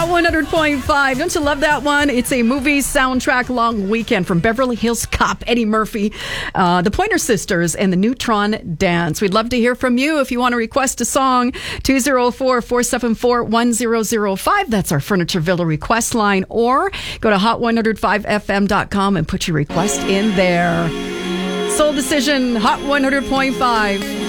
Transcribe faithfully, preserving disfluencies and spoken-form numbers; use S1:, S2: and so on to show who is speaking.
S1: Hot one hundred point five. Don't you love that one? It's a movie soundtrack long weekend from Beverly Hills Cop, Eddie Murphy, uh, the Pointer Sisters, and the Neutron Dance. We'd love to hear from you if you want to request a song. two oh four, four seven four, one oh oh five. That's our Furniture Villa request line. Or go to hot one oh five f m dot com and put your request in there. Soul Decision, Hot one hundred point five.